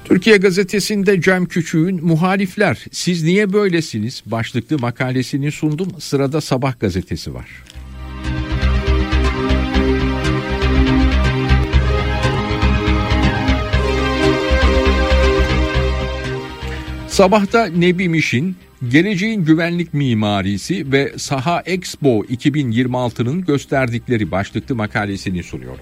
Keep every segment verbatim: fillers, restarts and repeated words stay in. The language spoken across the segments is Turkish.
Türkiye Gazetesi'nde Cem Küçük'ün "Muhalifler siz niye böylesiniz?" başlıklı makalesini sundum. Sırada Sabah gazetesi var. Sabah'ta Nebi Miş'in geleceğin güvenlik mimarisi ve Saha Expo iki bin yirmi altı'nın gösterdikleri başlıklı makalesini sunuyorum.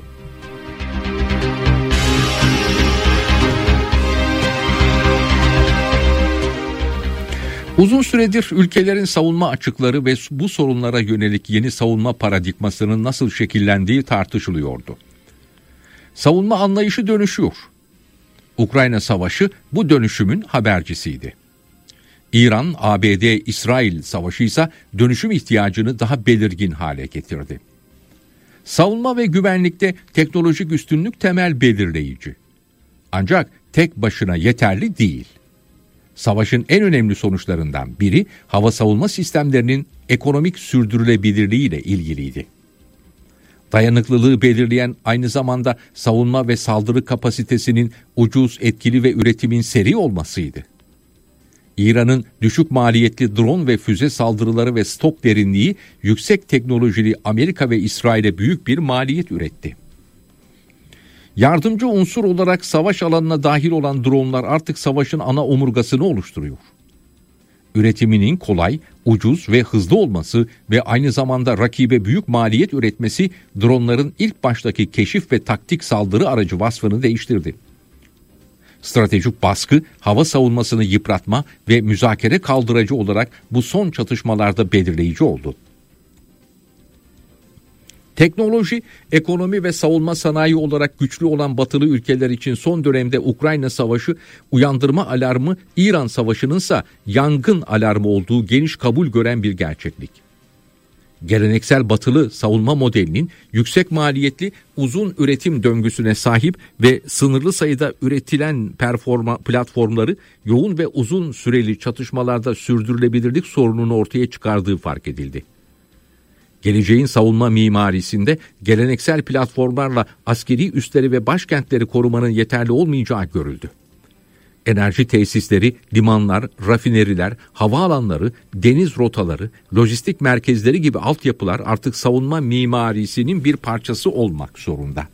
Uzun süredir ülkelerin savunma açıkları ve bu sorunlara yönelik yeni savunma paradigmasının nasıl şekillendiği tartışılıyordu. Savunma anlayışı dönüşüyor. Ukrayna Savaşı bu dönüşümün habercisiydi. İran, A B D, İsrail savaşı ise dönüşüm ihtiyacını daha belirgin hale getirdi. Savunma ve güvenlikte teknolojik üstünlük temel belirleyici. Ancak tek başına yeterli değil. Savaşın en önemli sonuçlarından biri hava savunma sistemlerinin ekonomik sürdürülebilirliği ile ilgiliydi. Dayanıklılığı belirleyen aynı zamanda savunma ve saldırı kapasitesinin ucuz, etkili ve üretimin seri olmasıydı. İran'ın düşük maliyetli drone ve füze saldırıları ve stok derinliği yüksek teknolojili Amerika ve İsrail'e büyük bir maliyet üretti. Yardımcı unsur olarak savaş alanına dahil olan dronlar artık savaşın ana omurgasını oluşturuyor. Üretiminin kolay, ucuz ve hızlı olması ve aynı zamanda rakibe büyük maliyet üretmesi dronların ilk baştaki keşif ve taktik saldırı aracı vasfını değiştirdi. Stratejik baskı, hava savunmasını yıpratma ve müzakere kaldırıcı olarak bu son çatışmalarda belirleyici oldu. Teknoloji, ekonomi ve savunma sanayi olarak güçlü olan batılı ülkeler için son dönemde Ukrayna Savaşı uyandırma alarmı, İran Savaşı'nınsa yangın alarmı olduğu geniş kabul gören bir gerçeklik. Geleneksel batılı savunma modelinin yüksek maliyetli uzun üretim döngüsüne sahip ve sınırlı sayıda üretilen performa platformları yoğun ve uzun süreli çatışmalarda sürdürülebilirlik sorununu ortaya çıkardığı fark edildi. Geleceğin savunma mimarisinde geleneksel platformlarla askeri üsleri ve başkentleri korumanın yeterli olmayacağı görüldü. Enerji tesisleri, limanlar, rafineriler, havaalanları, deniz rotaları, lojistik merkezleri gibi altyapılar artık savunma mimarisinin bir parçası olmak zorunda.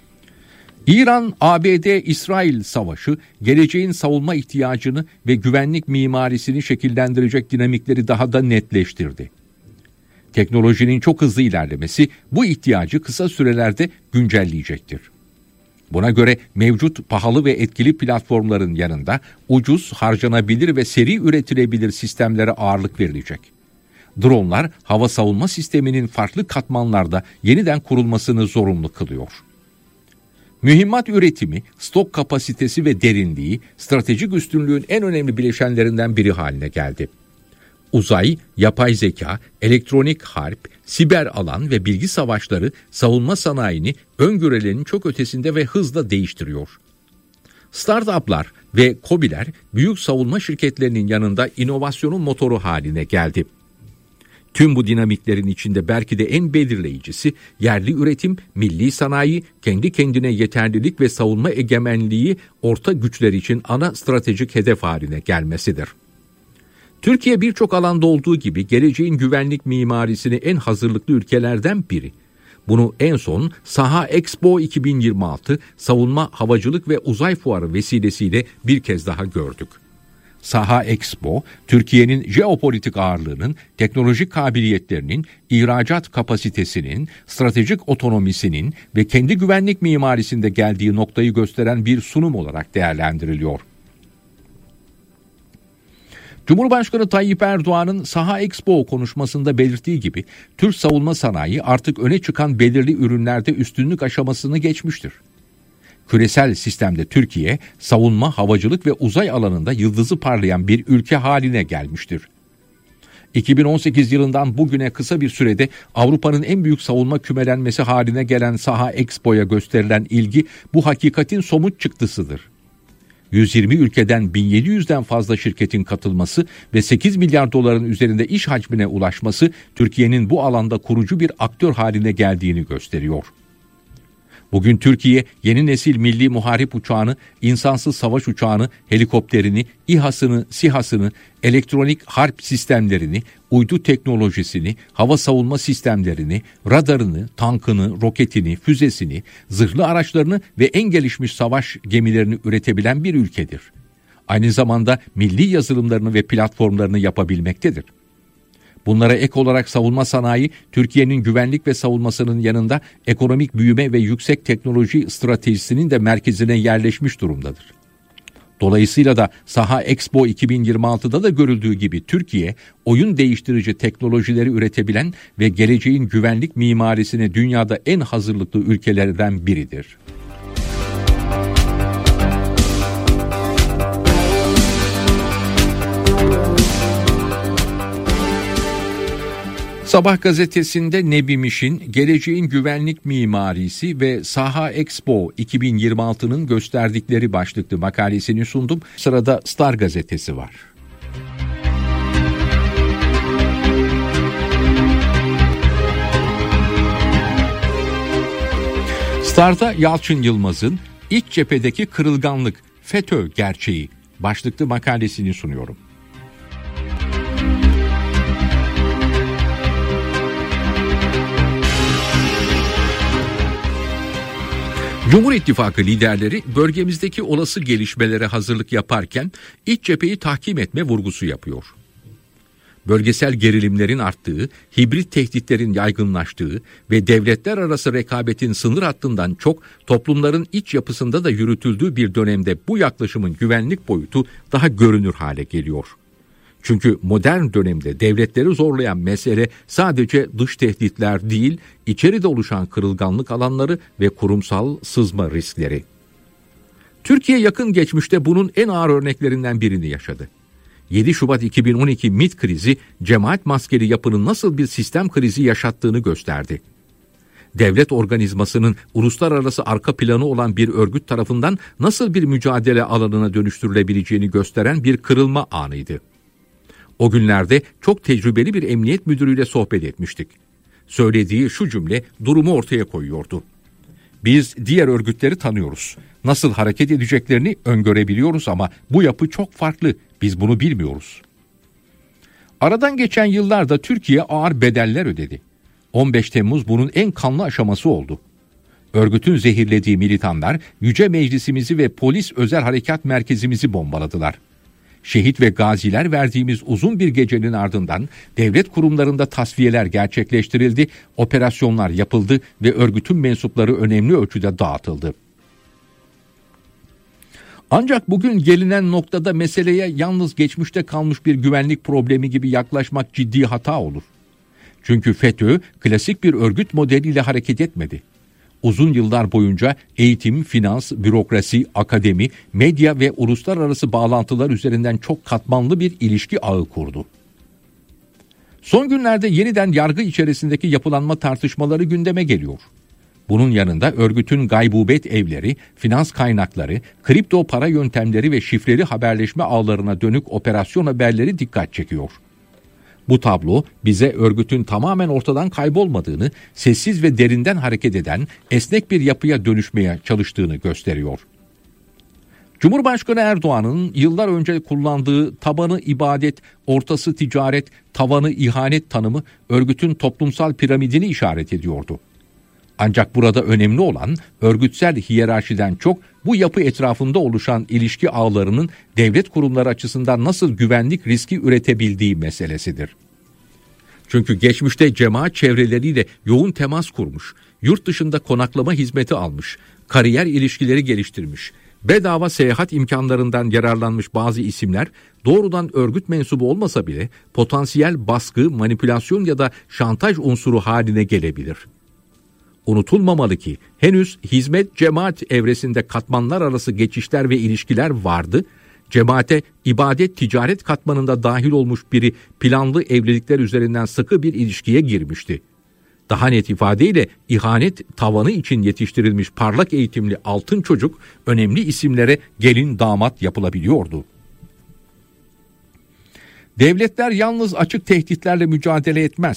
İran-A B D-İsrail savaşı geleceğin savunma ihtiyacını ve güvenlik mimarisini şekillendirecek dinamikleri daha da netleştirdi. Teknolojinin çok hızlı ilerlemesi bu ihtiyacı kısa sürelerde güncelleyecektir. Buna göre mevcut pahalı ve etkili platformların yanında ucuz, harcanabilir ve seri üretilebilir sistemlere ağırlık verilecek. Dronlar hava savunma sisteminin farklı katmanlarda yeniden kurulmasını zorunlu kılıyor. Mühimmat üretimi, stok kapasitesi ve derinliği stratejik üstünlüğün en önemli bileşenlerinden biri haline geldi. Uzay, yapay zeka, elektronik harp, siber alan ve bilgi savaşları savunma sanayini öngörülenin çok ötesinde ve hızla değiştiriyor. Startuplar ve KOBİ'ler büyük savunma şirketlerinin yanında inovasyonun motoru haline geldi. Tüm bu dinamiklerin içinde belki de en belirleyicisi yerli üretim, milli sanayi, kendi kendine yeterlilik ve savunma egemenliği orta güçler için ana stratejik hedef haline gelmesidir. Türkiye birçok alanda olduğu gibi geleceğin güvenlik mimarisine en hazırlıklı ülkelerden biri. Bunu en son Saha Expo iki bin yirmi altı savunma, havacılık ve uzay fuarı vesilesiyle bir kez daha gördük. Saha Expo, Türkiye'nin jeopolitik ağırlığının, teknolojik kabiliyetlerinin, ihracat kapasitesinin, stratejik otonomisinin ve kendi güvenlik mimarisinde geldiği noktayı gösteren bir sunum olarak değerlendiriliyor. Cumhurbaşkanı Tayyip Erdoğan'ın Saha Expo konuşmasında belirttiği gibi Türk savunma sanayi artık öne çıkan belirli ürünlerde üstünlük aşamasını geçmiştir. Küresel sistemde Türkiye, savunma, havacılık ve uzay alanında yıldızı parlayan bir ülke haline gelmiştir. iki bin on sekiz yılından bugüne kısa bir sürede Avrupa'nın en büyük savunma kümelenmesi haline gelen Saha Expo'ya gösterilen ilgi bu hakikatin somut çıktısıdır. yüz yirmi ülkeden bin yedi yüzden fazla şirketin katılması ve sekiz milyar doların üzerinde iş hacmine ulaşması Türkiye'nin bu alanda kurucu bir aktör haline geldiğini gösteriyor. Bugün Türkiye yeni nesil milli muharip uçağını, insansız savaş uçağını, helikopterini, İHA'sını, SİHA'sını, elektronik harp sistemlerini, uydu teknolojisini, hava savunma sistemlerini, radarını, tankını, roketini, füzesini, zırhlı araçlarını ve en gelişmiş savaş gemilerini üretebilen bir ülkedir. Aynı zamanda milli yazılımlarını ve platformlarını yapabilmektedir. Bunlara ek olarak savunma sanayi, Türkiye'nin güvenlik ve savunmasının yanında ekonomik büyüme ve yüksek teknoloji stratejisinin de merkezine yerleşmiş durumdadır. Dolayısıyla da Saha Expo iki bin yirmi altıda da görüldüğü gibi Türkiye, oyun değiştirici teknolojileri üretebilen ve geleceğin güvenlik mimarisine dünyada en hazırlıklı ülkelerden biridir. Sabah gazetesinde Nebi Miş'in Geleceğin Güvenlik Mimarisi ve Saha Expo iki bin yirmi altının gösterdikleri başlıklı makalesini sundum. Sırada Star gazetesi var. Star'da Yalçın Yılmaz'ın İç cephedeki kırılganlık, FETÖ gerçeği başlıklı makalesini sunuyorum. Cumhur İttifakı liderleri bölgemizdeki olası gelişmelere hazırlık yaparken iç cepheyi tahkim etme vurgusu yapıyor. Bölgesel gerilimlerin arttığı, hibrit tehditlerin yaygınlaştığı ve devletler arası rekabetin sınır hattından çok toplumların iç yapısında da yürütüldüğü bir dönemde bu yaklaşımın güvenlik boyutu daha görünür hale geliyor. Çünkü modern dönemde devletleri zorlayan mesele sadece dış tehditler değil, içeride oluşan kırılganlık alanları ve kurumsal sızma riskleri. Türkiye yakın geçmişte bunun en ağır örneklerinden birini yaşadı. yedi Şubat iki bin on iki MİT krizi, cemaat maskeli yapının nasıl bir sistem krizi yaşattığını gösterdi. Devlet organizmasının uluslararası arka planı olan bir örgüt tarafından nasıl bir mücadele alanına dönüştürülebileceğini gösteren bir kırılma anıydı. O günlerde çok tecrübeli bir emniyet müdürüyle sohbet etmiştik. Söylediği şu cümle durumu ortaya koyuyordu. Biz diğer örgütleri tanıyoruz. Nasıl hareket edeceklerini öngörebiliyoruz ama bu yapı çok farklı. Biz bunu bilmiyoruz. Aradan geçen yıllarda Türkiye ağır bedeller ödedi. on beş Temmuz bunun en kanlı aşaması oldu. Örgütün zehirlediği militanlar Yüce Meclisimizi ve Polis Özel Harekat Merkezimizi bombaladılar. Şehit ve gaziler verdiğimiz uzun bir gecenin ardından devlet kurumlarında tasfiyeler gerçekleştirildi, operasyonlar yapıldı ve örgütün mensupları önemli ölçüde dağıtıldı. Ancak bugün gelinen noktada meseleye yalnız geçmişte kalmış bir güvenlik problemi gibi yaklaşmak ciddi hata olur. Çünkü FETÖ klasik bir örgüt modeliyle hareket etmedi. Uzun yıllar boyunca eğitim, finans, bürokrasi, akademi, medya ve uluslararası bağlantılar üzerinden çok katmanlı bir ilişki ağı kurdu. Son günlerde yeniden yargı içerisindeki yapılanma tartışmaları gündeme geliyor. Bunun yanında örgütün gaybubet evleri, finans kaynakları, kripto para yöntemleri ve şifreli haberleşme ağlarına dönük operasyon haberleri dikkat çekiyor. Bu tablo bize örgütün tamamen ortadan kaybolmadığını, sessiz ve derinden hareket eden esnek bir yapıya dönüşmeye çalıştığını gösteriyor. Cumhurbaşkanı Erdoğan'ın yıllar önce kullandığı tabanı ibadet, ortası ticaret, tavanı ihanet tanımı örgütün toplumsal piramidini işaret ediyordu. Ancak burada önemli olan örgütsel hiyerarşiden çok bu yapı etrafında oluşan ilişki ağlarının devlet kurumları açısından nasıl güvenlik riski üretebildiği meselesidir. Çünkü geçmişte cemaat çevreleriyle yoğun temas kurmuş, yurt dışında konaklama hizmeti almış, kariyer ilişkileri geliştirmiş, bedava seyahat imkanlarından yararlanmış bazı isimler doğrudan örgüt mensubu olmasa bile potansiyel baskı, manipülasyon ya da şantaj unsuru haline gelebilir. Unutulmamalı ki henüz hizmet cemaat evresinde katmanlar arası geçişler ve ilişkiler vardı. Cemaate ibadet ticaret katmanında dahil olmuş biri planlı evlilikler üzerinden sıkı bir ilişkiye girmişti. Daha net ifadeyle ihanet tavanı için yetiştirilmiş parlak eğitimli altın çocuk önemli isimlere gelin damat yapılabiliyordu. Devletler yalnız açık tehditlerle mücadele etmez.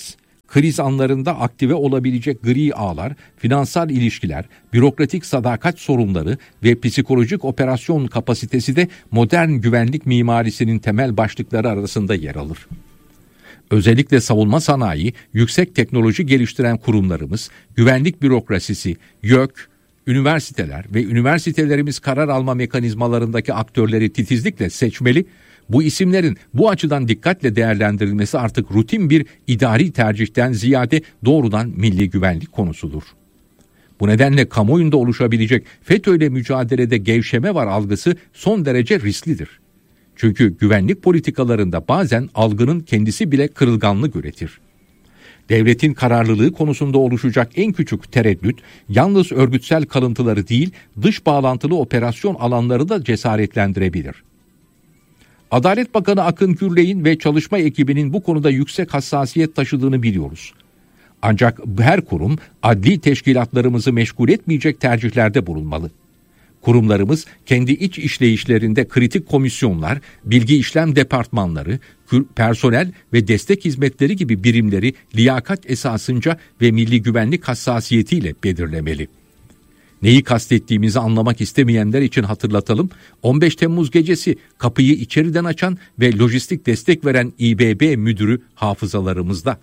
Kriz anlarında aktive olabilecek gri ağlar, finansal ilişkiler, bürokratik sadakat sorunları ve psikolojik operasyon kapasitesi de modern güvenlik mimarisinin temel başlıkları arasında yer alır. Özellikle savunma sanayi, yüksek teknoloji geliştiren kurumlarımız, güvenlik bürokrasisi, YÖK, üniversiteler ve üniversitelerimiz karar alma mekanizmalarındaki aktörleri titizlikle seçmeli. Bu isimlerin bu açıdan dikkatle değerlendirilmesi artık rutin bir idari tercihten ziyade doğrudan milli güvenlik konusudur. Bu nedenle kamuoyunda oluşabilecek FETÖ'yle mücadelede gevşeme var algısı son derece risklidir. Çünkü güvenlik politikalarında bazen algının kendisi bile kırılganlık üretir. Devletin kararlılığı konusunda oluşacak en küçük tereddüt, yalnız örgütsel kalıntıları değil, dış bağlantılı operasyon alanları da cesaretlendirebilir. Adalet Bakanı Akın Gürley'in ve çalışma ekibinin bu konuda yüksek hassasiyet taşıdığını biliyoruz. Ancak her kurum adli teşkilatlarımızı meşgul etmeyecek tercihlerde bulunmalı. Kurumlarımız kendi iç işleyişlerinde kritik komisyonlar, bilgi işlem departmanları, personel ve destek hizmetleri gibi birimleri liyakat esasınca ve milli güvenlik hassasiyetiyle belirlemeli. Neyi kastettiğimizi anlamak istemeyenler için hatırlatalım. on beş Temmuz gecesi kapıyı içeriden açan ve lojistik destek veren İ B B müdürü hafızalarımızda.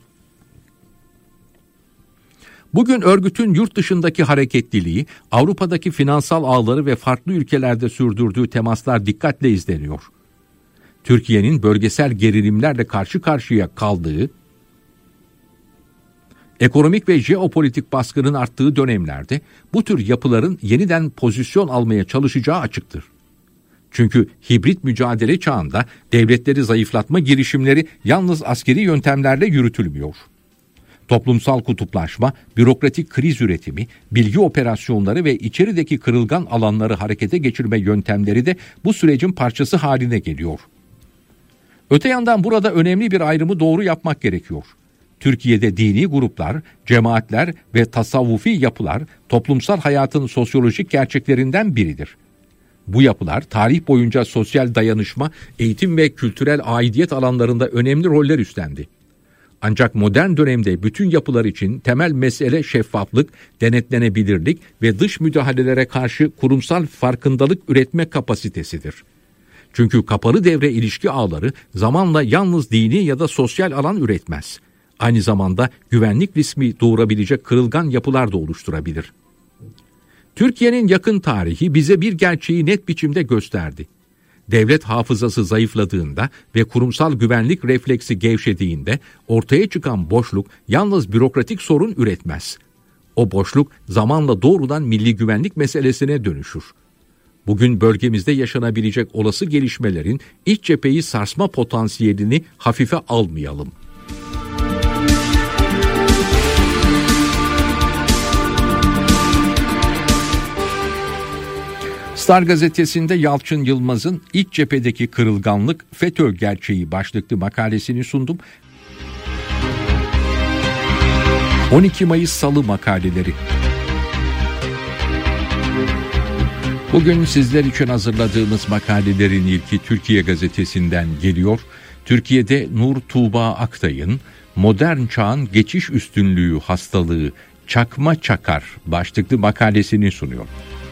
Bugün örgütün yurt dışındaki hareketliliği, Avrupa'daki finansal ağları ve farklı ülkelerde sürdürdüğü temaslar dikkatle izleniyor. Türkiye'nin bölgesel gerilimlerle karşı karşıya kaldığı, ekonomik ve jeopolitik baskının arttığı dönemlerde bu tür yapıların yeniden pozisyon almaya çalışacağı açıktır. Çünkü hibrit mücadele çağında devletleri zayıflatma girişimleri yalnız askeri yöntemlerle yürütülmüyor. Toplumsal kutuplaşma, bürokratik kriz üretimi, bilgi operasyonları ve içerideki kırılgan alanları harekete geçirme yöntemleri de bu sürecin parçası haline geliyor. Öte yandan burada önemli bir ayrımı doğru yapmak gerekiyor. Türkiye'de dini gruplar, cemaatler ve tasavvufi yapılar toplumsal hayatın sosyolojik gerçeklerinden biridir. Bu yapılar tarih boyunca sosyal dayanışma, eğitim ve kültürel aidiyet alanlarında önemli roller üstlendi. Ancak modern dönemde bütün yapılar için temel mesele şeffaflık, denetlenebilirlik ve dış müdahalelere karşı kurumsal farkındalık üretme kapasitesidir. Çünkü kapalı devre ilişki ağları zamanla yalnız dini ya da sosyal alan üretmez. Aynı zamanda güvenlik riski doğurabilecek kırılgan yapılar da oluşturabilir. Türkiye'nin yakın tarihi bize bir gerçeği net biçimde gösterdi. Devlet hafızası zayıfladığında ve kurumsal güvenlik refleksi gevşediğinde ortaya çıkan boşluk yalnız bürokratik sorun üretmez. O boşluk zamanla doğrudan milli güvenlik meselesine dönüşür. Bugün bölgemizde yaşanabilecek olası gelişmelerin iç cepheyi sarsma potansiyelini hafife almayalım. Star gazetesinde Yalçın Yılmaz'ın İç cephedeki kırılganlık FETÖ gerçeği başlıklı makalesini sundum. on iki Mayıs Salı makaleleri. Bugün sizler için hazırladığımız makalelerin ilki Türkiye gazetesinden geliyor. Türkiye'de Nur Tuğba Aktay'ın Modern Çağın Geçiş Üstünlüğü Hastalığı Çakma Çakar başlıklı makalesini sunuyor.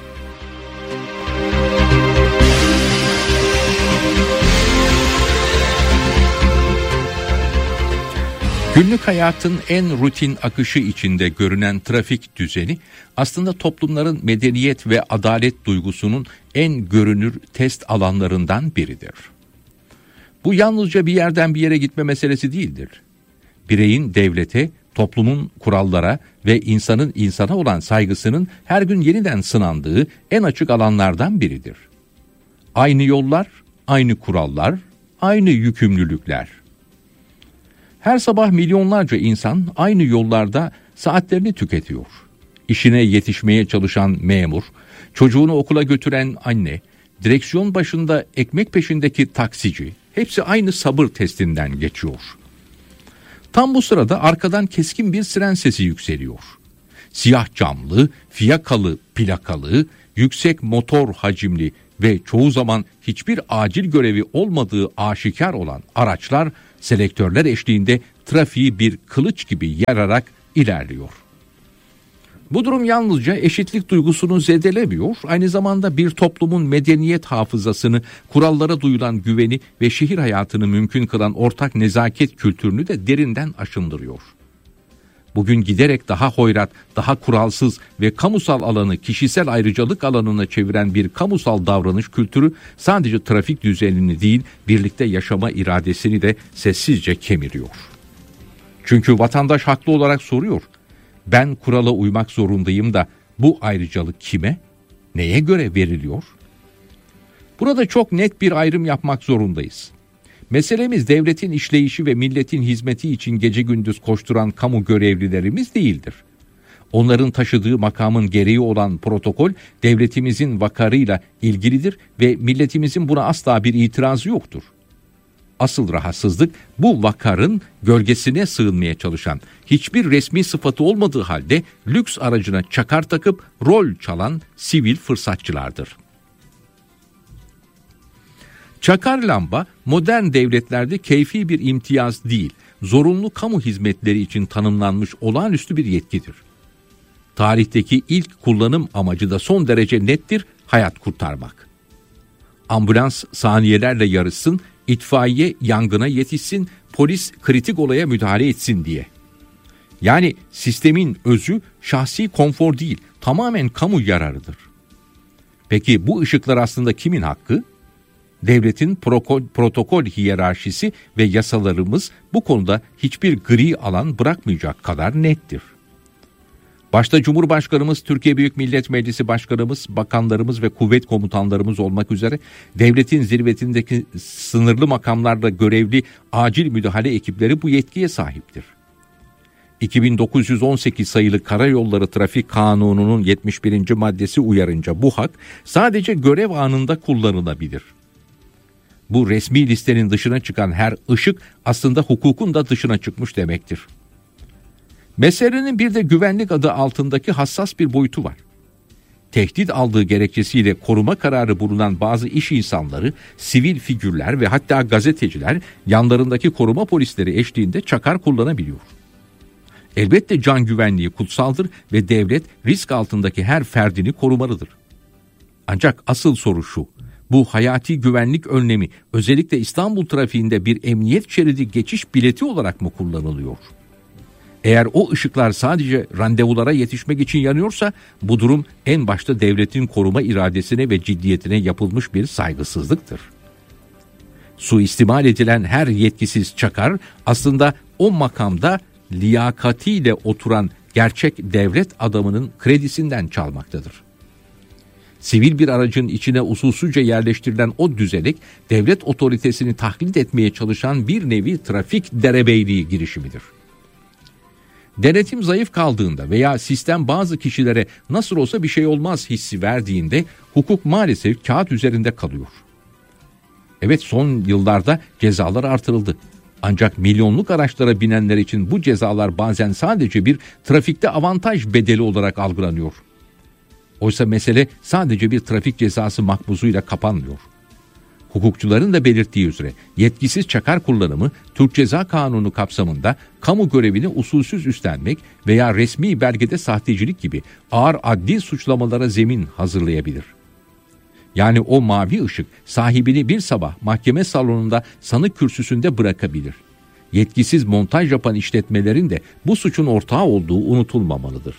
Günlük hayatın en rutin akışı içinde görünen trafik düzeni aslında toplumların medeniyet ve adalet duygusunun en görünür test alanlarından biridir. Bu yalnızca bir yerden bir yere gitme meselesi değildir. Bireyin devlete, toplumun kurallara ve insanın insana olan saygısının her gün yeniden sınandığı en açık alanlardan biridir. Aynı yollar, aynı kurallar, aynı yükümlülükler. Her sabah milyonlarca insan aynı yollarda saatlerini tüketiyor. İşine yetişmeye çalışan memur, çocuğunu okula götüren anne, direksiyon başında ekmek peşindeki taksici, hepsi aynı sabır testinden geçiyor. Tam bu sırada arkadan keskin bir siren sesi yükseliyor. Siyah camlı, fiyakalı, plakalı, yüksek motor hacimli ve çoğu zaman hiçbir acil görevi olmadığı aşikar olan araçlar selektörler eşliğinde trafiği bir kılıç gibi yararak ilerliyor. Bu durum yalnızca eşitlik duygusunu zedelemiyor, aynı zamanda bir toplumun medeniyet hafızasını, kurallara duyulan güveni ve şehir hayatını mümkün kılan ortak nezaket kültürünü de derinden aşındırıyor. Bugün giderek daha hoyrat, daha kuralsız ve kamusal alanı kişisel ayrıcalık alanına çeviren bir kamusal davranış kültürü sadece trafik düzenini değil, birlikte yaşama iradesini de sessizce kemiriyor. Çünkü vatandaş haklı olarak soruyor, ben kurala uymak zorundayım da bu ayrıcalık kime, neye göre veriliyor? Burada çok net bir ayrım yapmak zorundayız. Meselemiz devletin işleyişi ve milletin hizmeti için gece gündüz koşturan kamu görevlilerimiz değildir. Onların taşıdığı makamın gereği olan protokol devletimizin vakarıyla ilgilidir ve milletimizin buna asla bir itirazı yoktur. Asıl rahatsızlık bu vakarın gölgesine sığınmaya çalışan, hiçbir resmi sıfatı olmadığı halde lüks aracına çakar takıp rol çalan sivil fırsatçılardır. Çakar lamba modern devletlerde keyfi bir imtiyaz değil, zorunlu kamu hizmetleri için tanımlanmış olağanüstü bir yetkidir. Tarihteki ilk kullanım amacı da son derece nettir, hayat kurtarmak. Ambulans saniyelerle yarışsın, itfaiye yangına yetişsin, polis kritik olaya müdahale etsin diye. Yani sistemin özü şahsi konfor değil, tamamen kamu yararıdır. Peki bu ışıklar aslında kimin hakkı? Devletin protokol, protokol hiyerarşisi ve yasalarımız bu konuda hiçbir gri alan bırakmayacak kadar nettir. Başta Cumhurbaşkanımız, Türkiye Büyük Millet Meclisi Başkanımız, bakanlarımız ve kuvvet komutanlarımız olmak üzere devletin zirvetindeki sınırlı makamlarda görevli acil müdahale ekipleri bu yetkiye sahiptir. iki bin dokuz yüz on sekiz sayılı Karayolları Trafik Kanunu'nun yetmiş birinci maddesi uyarınca bu hak sadece görev anında kullanılabilir. Bu resmi listenin dışına çıkan her ışık aslında hukukun da dışına çıkmış demektir. Meselenin bir de güvenlik adı altındaki hassas bir boyutu var. Tehdit aldığı gerekçesiyle koruma kararı bulunan bazı iş insanları, sivil figürler ve hatta gazeteciler yanlarındaki koruma polisleri eşliğinde çakar kullanabiliyor. Elbette can güvenliği kutsaldır ve devlet risk altındaki her ferdini korumalıdır. Ancak asıl soru şu: bu hayati güvenlik önlemi özellikle İstanbul trafiğinde bir emniyet şeridi geçiş bileti olarak mı kullanılıyor? Eğer o ışıklar sadece randevulara yetişmek için yanıyorsa bu durum en başta devletin koruma iradesine ve ciddiyetine yapılmış bir saygısızlıktır. Suistimal edilen her yetkisiz çakar aslında o makamda liyakatiyle oturan gerçek devlet adamının kredisinden çalmaktadır. Sivil bir aracın içine usulsüzce yerleştirilen o düzenek, devlet otoritesini taklit etmeye çalışan bir nevi trafik derebeyliği girişimidir. Denetim zayıf kaldığında veya sistem bazı kişilere nasıl olsa bir şey olmaz hissi verdiğinde hukuk maalesef kağıt üzerinde kalıyor. Evet, son yıllarda cezalar artırıldı. Ancak milyonluk araçlara binenler için bu cezalar bazen sadece bir trafikte avantaj bedeli olarak algılanıyor. Oysa mesele sadece bir trafik cezası makbuzuyla kapanmıyor. Hukukçuların da belirttiği üzere yetkisiz çakar kullanımı Türk Ceza Kanunu kapsamında kamu görevini usulsüz üstlenmek veya resmi belgede sahtecilik gibi ağır adli suçlamalara zemin hazırlayabilir. Yani o mavi ışık sahibini bir sabah mahkeme salonunda sanık kürsüsünde bırakabilir. Yetkisiz montaj yapan işletmelerin de bu suçun ortağı olduğu unutulmamalıdır.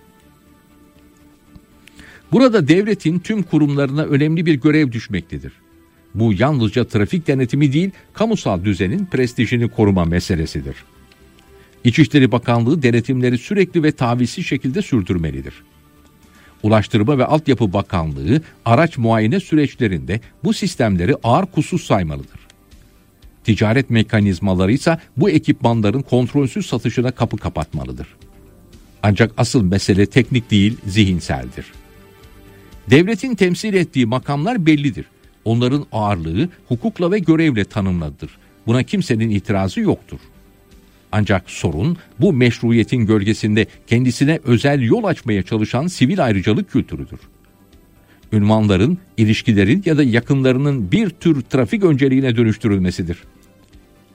Burada devletin tüm kurumlarına önemli bir görev düşmektedir. Bu yalnızca trafik denetimi değil, kamusal düzenin prestijini koruma meselesidir. İçişleri Bakanlığı denetimleri sürekli ve tavizsiz şekilde sürdürmelidir. Ulaştırma ve Altyapı Bakanlığı araç muayene süreçlerinde bu sistemleri ağır kusur saymalıdır. Ticaret mekanizmaları ise bu ekipmanların kontrolsüz satışına kapı kapatmalıdır. Ancak asıl mesele teknik değil, zihinseldir. Devletin temsil ettiği makamlar bellidir. Onların ağırlığı hukukla ve görevle tanımlıdır. Buna kimsenin itirazı yoktur. Ancak sorun bu meşruiyetin gölgesinde kendisine özel yol açmaya çalışan sivil ayrıcalık kültürüdür. Ünvanların, ilişkilerin ya da yakınlarının bir tür trafik önceliğine dönüştürülmesidir.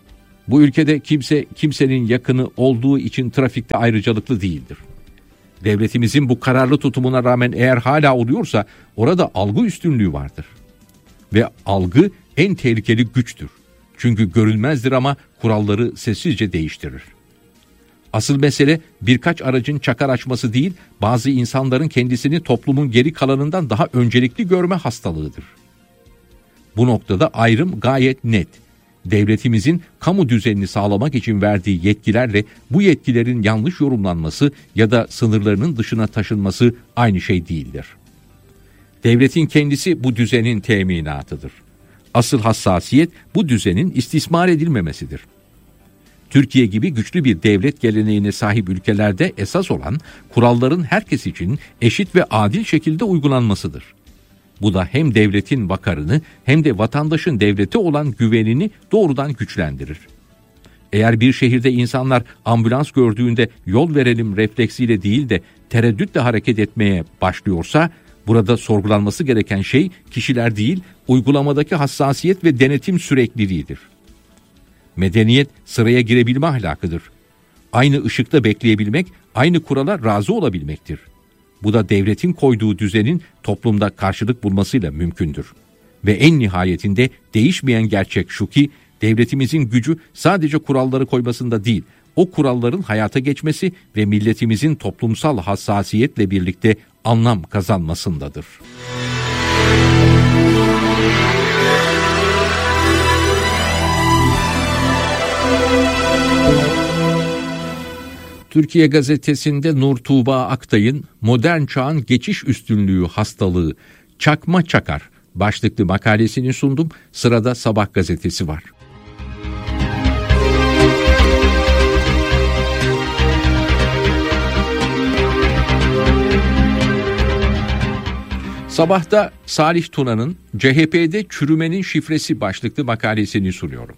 Bu ülkede kimse kimsenin yakını olduğu için trafikte ayrıcalıklı değildir. Devletimizin bu kararlı tutumuna rağmen eğer hala oluyorsa orada algı üstünlüğü vardır. Ve algı en tehlikeli güçtür. Çünkü görülmezdir ama kuralları sessizce değiştirir. Asıl mesele birkaç aracın çakar açması değil, bazı insanların kendisini toplumun geri kalanından daha öncelikli görme hastalığıdır. Bu noktada ayrım gayet net. Devletimizin kamu düzenini sağlamak için verdiği yetkilerle bu yetkilerin yanlış yorumlanması ya da sınırlarının dışına taşınması aynı şey değildir. Devletin kendisi bu düzenin teminatıdır. Asıl hassasiyet bu düzenin istismar edilmemesidir. Türkiye gibi güçlü bir devlet geleneğine sahip ülkelerde esas olan kuralların herkes için eşit ve adil şekilde uygulanmasıdır. Bu da hem devletin vakarını hem de vatandaşın devlete olan güvenini doğrudan güçlendirir. Eğer bir şehirde insanlar ambulans gördüğünde yol verelim refleksiyle değil de tereddütle hareket etmeye başlıyorsa, burada sorgulanması gereken şey kişiler değil, uygulamadaki hassasiyet ve denetim sürekliliğidir. Medeniyet sıraya girebilme ahlakıdır. Aynı ışıkta bekleyebilmek, aynı kurala razı olabilmektir. Bu da devletin koyduğu düzenin toplumda karşılık bulmasıyla mümkündür. Ve en nihayetinde değişmeyen gerçek şu ki, devletimizin gücü sadece kuralları koymasında değil, o kuralların hayata geçmesi ve milletimizin toplumsal hassasiyetle birlikte anlam kazanmasındadır. Türkiye Gazetesi'nde Nur Tuğba Aktay'ın Modern Çağın Geçiş Üstünlüğü Hastalığı Çakma Çakar başlıklı makalesini sundum. Sırada Sabah gazetesi var. Sabah'ta Salih Tuna'nın C H P'de çürümenin şifresi başlıklı makalesini sunuyorum.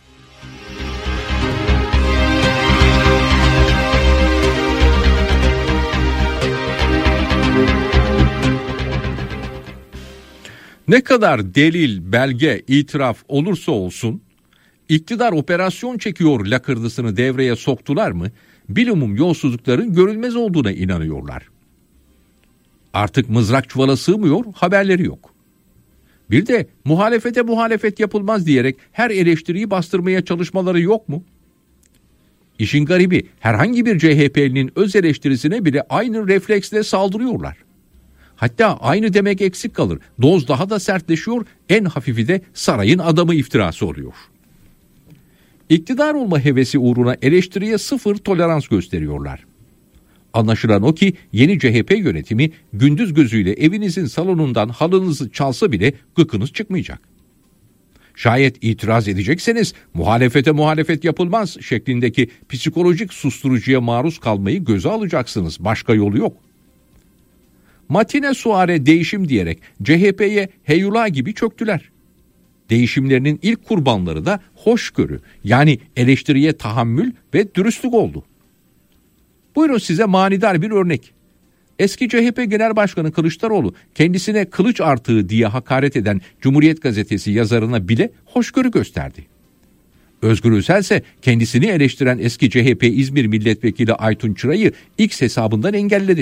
Ne kadar delil, belge, itiraf olursa olsun, iktidar operasyon çekiyor lakırdısını devreye soktular mı, bilumum yolsuzlukların görülmez olduğuna inanıyorlar. Artık mızrak çuvala sığmıyor, haberleri yok. Bir de muhalefete muhalefet yapılmaz diyerek her eleştiriyi bastırmaya çalışmaları yok mu? İşin garibi, herhangi bir C H P'linin öz eleştirisine bile aynı refleksle saldırıyorlar. Hatta aynı demek eksik kalır. Doz daha da sertleşiyor, en hafifi de sarayın adamı iftirası oluyor. İktidar olma hevesi uğruna eleştiriye sıfır tolerans gösteriyorlar. Anlaşılan o ki yeni C H P yönetimi gündüz gözüyle evinizin salonundan halınızı çalsa bile gıkınız çıkmayacak. Şayet itiraz edecekseniz muhalefete muhalefet yapılmaz şeklindeki psikolojik susturucuya maruz kalmayı göze alacaksınız. Başka yolu yok. Matine suare değişim diyerek C H P'ye heyula gibi çöktüler. Değişimlerinin ilk kurbanları da hoşgörü, yani eleştiriye tahammül ve dürüstlük oldu. Buyurun size manidar bir örnek. Eski C H P Genel Başkanı Kılıçdaroğlu kendisine kılıç artığı diye hakaret eden Cumhuriyet Gazetesi yazarına bile hoşgörü gösterdi. Özgür Özel ise kendisini eleştiren eski C H P İzmir Milletvekili Aytun Çıra'yı X hesabından engelledi.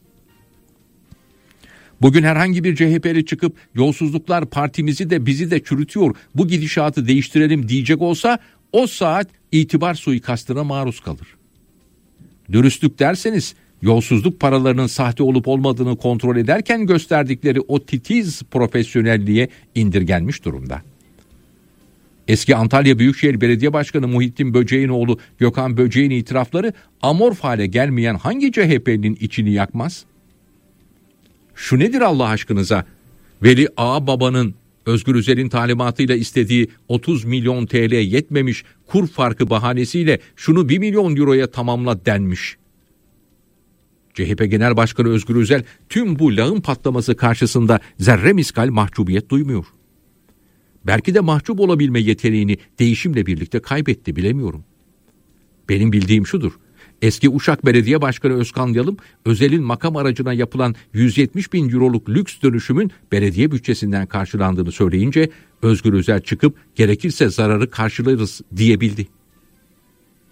Bugün herhangi bir C H P'li çıkıp yolsuzluklar partimizi de bizi de çürütüyor, bu gidişatı değiştirelim diyecek olsa o saat itibar suikastına maruz kalır. Dürüstlük derseniz yolsuzluk paralarının sahte olup olmadığını kontrol ederken gösterdikleri o titiz profesyonelliğe indirgenmiş durumda. Eski Antalya Büyükşehir Belediye Başkanı Muhittin Böceğin oğlu Gökhan Böceğin itirafları amorf hale gelmeyen hangi C H P'nin içini yakmaz? Şu nedir Allah aşkınıza? Veli Ağa Baba'nın Özgür Özel'in talimatıyla istediği otuz milyon T L yetmemiş, kur farkı bahanesiyle şunu bir milyon euroya tamamla denmiş. C H P Genel Başkanı Özgür Özel tüm bu lağım patlaması karşısında zerre miskal mahcubiyet duymuyor. Belki de mahcup olabilme yeteneğini değişimle birlikte kaybetti, bilemiyorum. Benim bildiğim şudur. Eski Uşak Belediye Başkanı Özkan Yalım, Özel'in makam aracına yapılan yüz yetmiş bin euroluk lüks dönüşümün belediye bütçesinden karşılandığını söyleyince Özgür Özel çıkıp gerekirse zararı karşılarız diyebildi.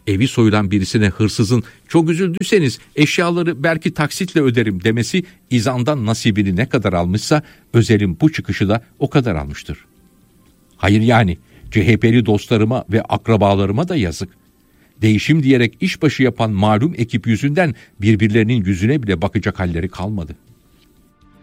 Evi soyulan birisine hırsızın çok üzüldüyseniz eşyaları belki taksitle öderim demesi İzan'dan nasibini ne kadar almışsa Özel'in bu çıkışı da o kadar almıştır. Hayır yani C H P'li dostlarıma ve akrabalarıma da yazık. Değişim diyerek işbaşı yapan malum ekip yüzünden birbirlerinin yüzüne bile bakacak halleri kalmadı.